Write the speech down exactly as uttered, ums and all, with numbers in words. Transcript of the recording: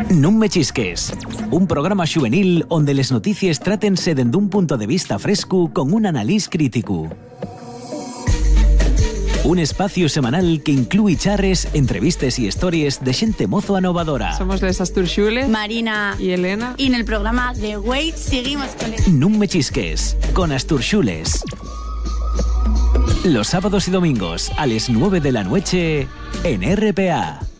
Non me chisques, un programa juvenil onde les notícies trátense dende un punto de vista fresco con un analís crítico. Un espacio semanal que inclúi charres, entrevistes y historias de xente mozo anovadora. Somos les Asturxules, Marina y Elena. Y en el programa The Wait seguimos con el... Non me chisques, con Asturxules. Los sábados y domingos a las nueve de la noche en R P A.